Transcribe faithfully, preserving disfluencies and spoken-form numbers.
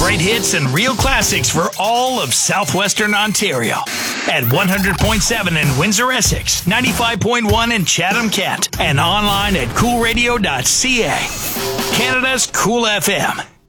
great hits and real classics for all of southwestern Ontario. At one hundred point seven in Windsor, Essex, ninety-five point one in Chatham-Kent, and online at cool radio dot c a. Canada's Cool F M.